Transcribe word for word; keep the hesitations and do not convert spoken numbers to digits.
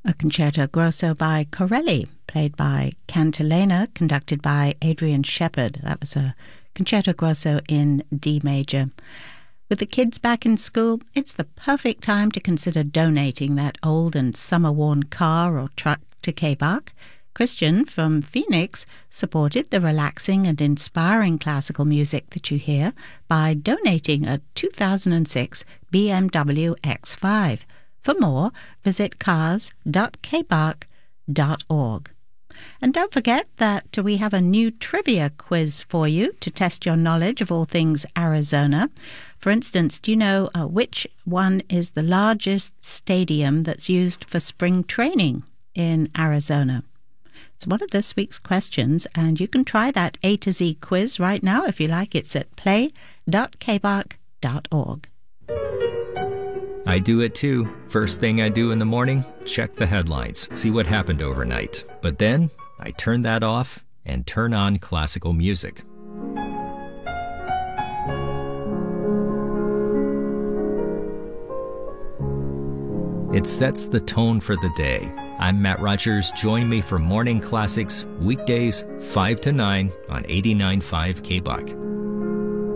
A concerto grosso by Corelli, played by Cantilena, conducted by Adrian Shepard. That was a concerto grosso in D major. With the kids back in school, it's the perfect time to consider donating that old and summer-worn car or truck to K-Bach. Christian from Phoenix supported the relaxing and inspiring classical music that you hear by donating a two thousand six B M W X five. For more, visit cars dot k bach dot org. And don't forget that we have a new trivia quiz for you to test your knowledge of all things Arizona. For instance, do you know uh, which one is the largest stadium that's used for spring training in Arizona? It's one of this week's questions, and you can try that A to Z quiz right now if you like. It's at play dot k bach dot org. I do it too. First thing I do in the morning, check the headlines, see what happened overnight. But then I turn that off and turn on classical music. It sets the tone for the day. I'm Matt Rogers. Join me for Morning Classics, weekdays five to nine on eighty-nine point five K-Bach.